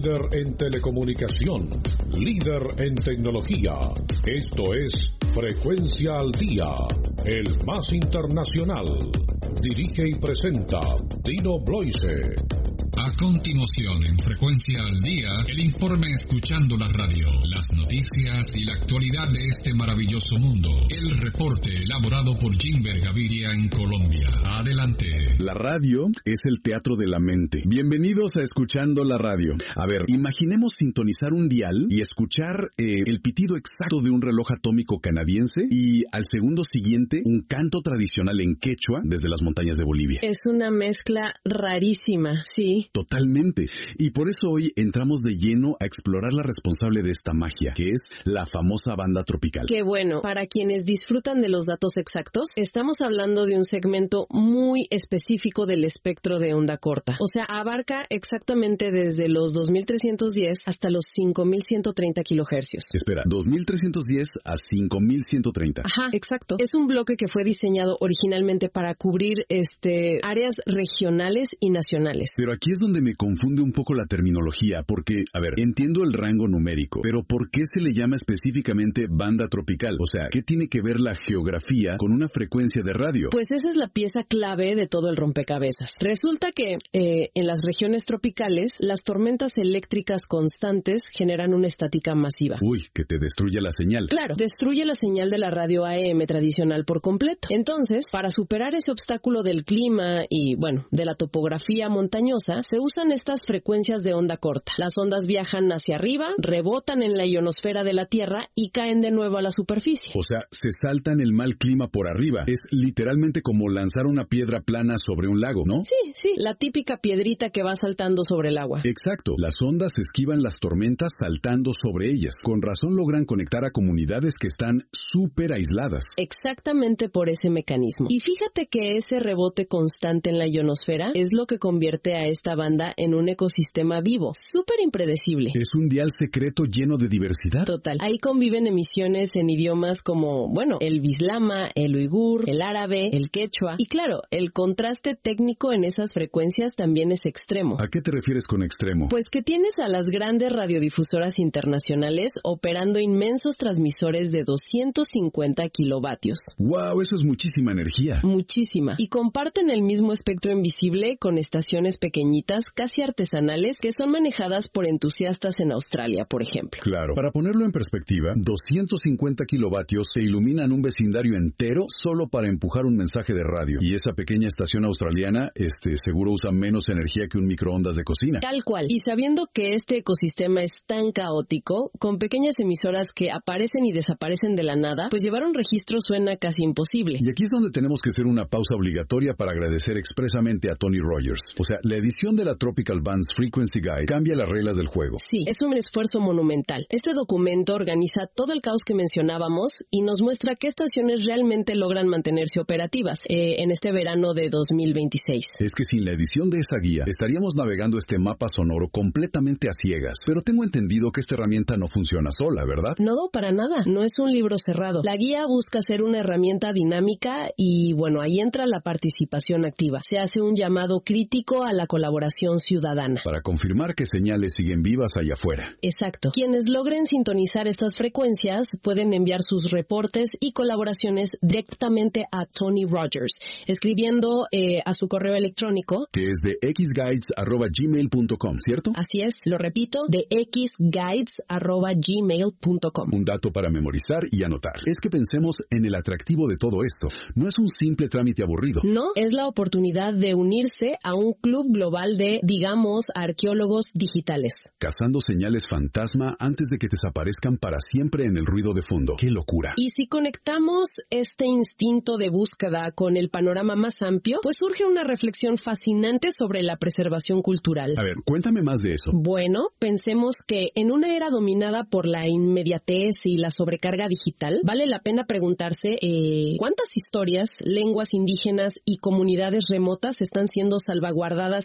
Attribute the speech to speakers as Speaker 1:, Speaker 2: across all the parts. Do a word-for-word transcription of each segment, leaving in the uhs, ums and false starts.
Speaker 1: líder en telecomunicación, líder en tecnología. Esto es Frecuencia al Día, el más internacional. Dirige y presenta Dino Bloise.
Speaker 2: A continuación, en Frecuencia al Día, el informe Escuchando la Radio, las noticias y la actualidad de este maravilloso mundo. El reporte elaborado por Jimber Gaviria en Colombia. Adelante.
Speaker 3: La radio es el teatro de la mente. Bienvenidos a Escuchando la Radio. A ver, imaginemos sintonizar un dial y escuchar eh, el pitido exacto de un reloj atómico canadiense y al segundo siguiente un canto tradicional en quechua desde las montañas de Bolivia.
Speaker 4: Es una mezcla rarísima, sí.
Speaker 3: Totalmente. Y por eso hoy entramos de lleno a explorar la responsable de esta magia, que es la famosa banda tropical.
Speaker 4: Qué bueno. Para quienes disfrutan de los datos exactos, estamos hablando de un segmento muy específico del espectro de onda corta. O sea, abarca exactamente desde los dos mil trescientos diez hasta los cinco mil ciento treinta kilohercios.
Speaker 3: Espera, dos mil trescientos diez a cinco mil ciento treinta.
Speaker 4: Ajá, exacto. Es un bloque que fue diseñado originalmente para cubrir este áreas regionales y nacionales.
Speaker 3: Pero aquí es donde me confunde un poco la terminología, porque, a ver, entiendo el rango numérico, pero ¿por qué se le llama específicamente banda tropical? O sea, ¿qué tiene que ver la geografía con una frecuencia de radio?
Speaker 4: Pues esa es la pieza clave de todo el rompecabezas. Resulta que eh, en las regiones tropicales, las tormentas eléctricas constantes generan una estática masiva.
Speaker 3: Uy, que te destruye la señal.
Speaker 4: Claro, destruye la señal de la radio A M tradicional por completo. Entonces, para superar ese obstáculo del clima y, bueno, de la topografía montañosa, se usan estas frecuencias de onda corta. Las ondas viajan hacia arriba, rebotan en la ionosfera de la Tierra y caen de nuevo a la superficie.
Speaker 3: O sea, se saltan el mal clima por arriba. Es literalmente como lanzar una piedra plana sobre un lago, ¿no?
Speaker 4: Sí, sí, la típica piedrita que va saltando sobre el agua.
Speaker 3: Exacto. Las ondas esquivan las tormentas saltando sobre ellas. Con razón logran conectar a comunidades que están súper aisladas.
Speaker 4: Exactamente por ese mecanismo. Y fíjate que ese rebote constante en la ionosfera es lo que convierte a esta banda en un ecosistema vivo, súper impredecible.
Speaker 3: Es un dial secreto lleno de diversidad.
Speaker 4: Total. Ahí conviven emisiones en idiomas como, bueno, el bislama, el uigur, el árabe, el quechua. Y claro, el contraste técnico en esas frecuencias también es extremo.
Speaker 3: ¿A qué te refieres con extremo?
Speaker 4: Pues que tienes a las grandes radiodifusoras internacionales operando inmensos transmisores de doscientos cincuenta kilovatios.
Speaker 3: ¡Wow! Eso es muchísima energía.
Speaker 4: Muchísima. Y comparten el mismo espectro invisible con estaciones pequeñitas, casi artesanales, que son manejadas por entusiastas en Australia, por ejemplo.
Speaker 3: Claro. Para ponerlo en perspectiva, doscientos cincuenta kilovatios se iluminan un vecindario entero solo para empujar un mensaje de radio. Y esa pequeña estación australiana, este, seguro usa menos energía que un microondas de cocina.
Speaker 4: Tal cual. Y sabiendo que este ecosistema es tan caótico, con pequeñas emisoras que aparecen y desaparecen de la nada, pues llevar un registro suena casi imposible.
Speaker 3: Y aquí es donde tenemos que hacer una pausa obligatoria para agradecer expresamente a Tony Rogers. O sea, la edición de la Tropical Band's Frequency Guide cambia las reglas del juego.
Speaker 4: Sí, es un esfuerzo monumental. Este documento organiza todo el caos que mencionábamos y nos muestra qué estaciones realmente logran mantenerse operativas eh, en este verano de dos mil veintiséis.
Speaker 3: Es que sin la edición de esa guía, estaríamos navegando este mapa sonoro completamente a ciegas. Pero tengo entendido que esta herramienta no funciona sola, ¿verdad?
Speaker 4: No, para nada. No es un libro cerrado. La guía busca ser una herramienta dinámica y, bueno, ahí entra la participación activa. Se hace un llamado crítico a la colaboración ciudadana.
Speaker 3: Para confirmar que señales siguen vivas allá afuera.
Speaker 4: Exacto. Quienes logren sintonizar estas frecuencias pueden enviar sus reportes y colaboraciones directamente a Tony Rogers, escribiendo eh, a su correo electrónico,
Speaker 3: que es de x guides arroba gmail punto com, ¿cierto?
Speaker 4: Así es, lo repito, de x guides arroba gmail punto com.
Speaker 3: Un dato para memorizar y anotar. Es que pensemos en el atractivo de todo esto. No es un simple trámite aburrido.
Speaker 4: No, es la oportunidad de unirse a un club global de, digamos, arqueólogos digitales.
Speaker 3: Cazando señales fantasma antes de que desaparezcan para siempre en el ruido de fondo. ¡Qué locura!
Speaker 4: Y si conectamos este instinto de búsqueda con el panorama más amplio, pues surge una reflexión fascinante sobre la preservación cultural.
Speaker 3: A ver, cuéntame más de eso.
Speaker 4: Bueno, pensemos que en una era dominada por la inmediatez y la sobrecarga digital, vale la pena preguntarse eh, cuántas historias, lenguas indígenas y comunidades remotas están siendo salvaguardadas silenciosamente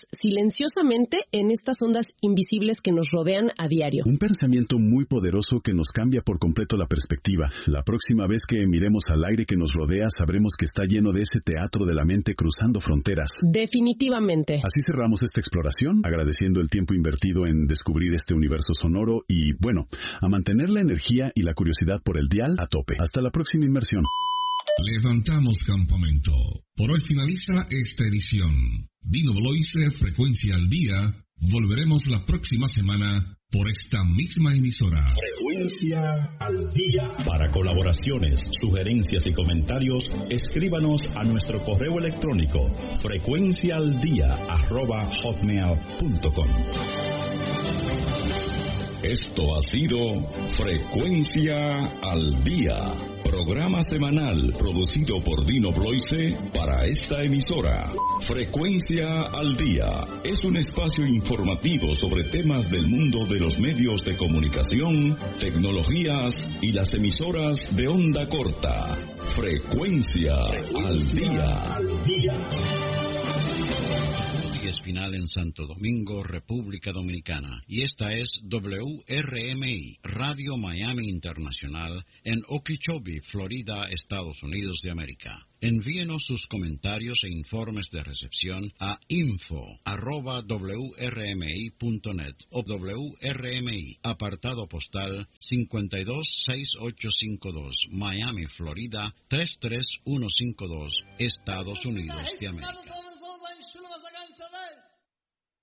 Speaker 4: silenciosamente en estas ondas invisibles que nos rodean a diario.
Speaker 3: Un pensamiento muy poderoso que nos cambia por completo la perspectiva. La próxima vez que miremos al aire que nos rodea, sabremos que está lleno de ese teatro de la mente cruzando fronteras.
Speaker 4: Definitivamente.
Speaker 3: Así cerramos esta exploración, agradeciendo el tiempo invertido en descubrir este universo sonoro y, bueno, a mantener la energía y la curiosidad por el dial a tope. Hasta la próxima inmersión.
Speaker 2: Levantamos campamento. Por hoy finaliza esta edición. Dino Bloise, Frecuencia al Día. Volveremos la próxima semana por esta misma emisora.
Speaker 5: Frecuencia al Día.
Speaker 6: Para colaboraciones, sugerencias y comentarios, escríbanos a nuestro correo electrónico frecuenciaaldia arroba hotmail punto com.
Speaker 1: Esto ha sido Frecuencia al Día, programa semanal producido por Dino Bloise para esta emisora. Frecuencia al Día es un espacio informativo sobre temas del mundo de los medios de comunicación, tecnologías y las emisoras de onda corta. Frecuencia, Frecuencia al Día. Al día.
Speaker 7: Espinal en Santo Domingo, República Dominicana. Y esta es W R M I, Radio Miami Internacional, en Okeechobee, Florida, Estados Unidos de América. Envíenos sus comentarios e informes de recepción a info arroba w r m i punto net o W R M I, apartado postal cinco dos seis ocho cinco dos, Miami, Florida tres tres uno cinco dos, Estados Unidos de América.